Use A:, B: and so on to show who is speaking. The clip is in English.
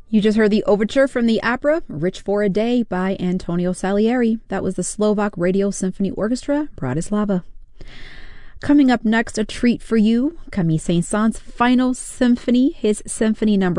A: You just heard the overture from the opera Rich for a Day by Antonio Salieri. That was the Slovak Radio Symphony Orchestra, Bratislava. Coming up next, a treat for you, Camille Saint-Saëns' final symphony, his Symphony No.